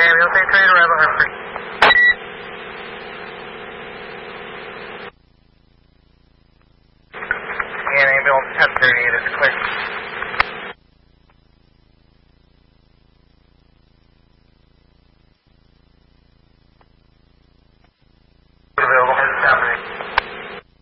ambulance 838, arrive at Hartford. And ambulance 1038 is clear.